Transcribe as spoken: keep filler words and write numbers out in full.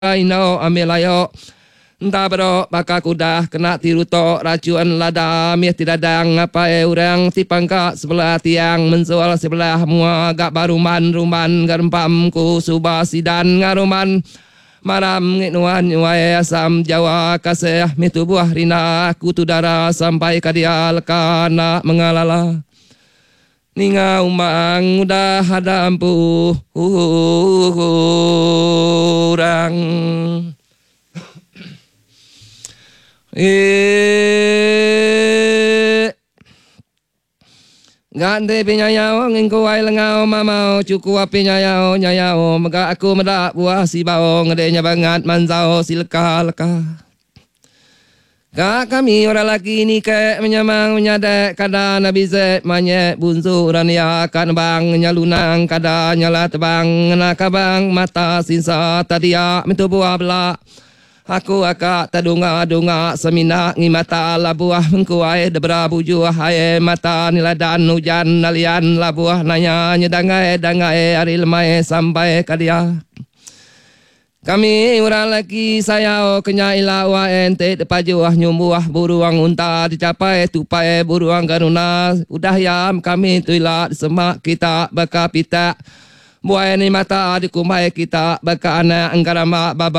ino amelayo entah bro baka kudah kena tiru tok racuan lada mih tidak dang apa e urang tipangka sebelah tiang mensoal sebelah mua gak baruman ruman garempam ku subasidan ngaruman maram nginuan nyuai asam Jawa kasih mitu buah rina kutu darah sampai kadial kana mengalala ninga umang udah ada ampuh urang eh gante pinyayao ngingko ai lengau mamau cuku api nyayao nyayao mega aku medak buah si bao ngedenya banget manzao sileka leka Kak kami orang laki ni ke menyamang menyadek kada nabi zet manye bunzu rania kan bang nyalunang kada nyala tebang nak bang mata sinsa tadia mintu buah bela aku akak tadunga-dunga semina ngimata labuah mengkuai debra buju hai mata niladan hujan nalian labuah nanya nyedangai dangai ari lemai sampai kadia kami orang laki saya kenya ilawa ente depajuah nyumbuah buruang unta dicapai tupai buruang garuna udah yam kami tuilat semak kita baka pita buai ni mata dikumai kita baka anak anggarama baba